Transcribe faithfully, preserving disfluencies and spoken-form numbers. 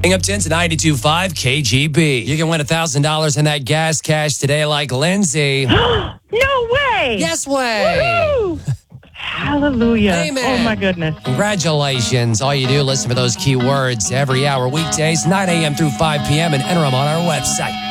Hang up ten to ninety-two point five K G B. You can win one thousand dollars in that gas cash today like Lindsay. No way. Yes way. Woo! Hallelujah. Amen. Oh, my goodness. Congratulations. All you do, listen for those keywords every hour, weekdays, nine a.m. through five p.m. and enter them on our website.